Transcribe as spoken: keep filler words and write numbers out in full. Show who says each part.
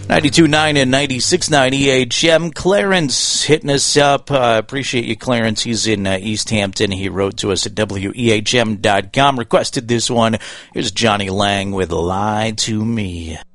Speaker 1: ninety-two point nine and ninety-six point nine E H M. Clarence hitting us up. Uh, appreciate you, Clarence. He's in uh, East Hampton. He wrote to us at W E H M dot com. Requested this one. Here's Johnny Lang with Lie to Me.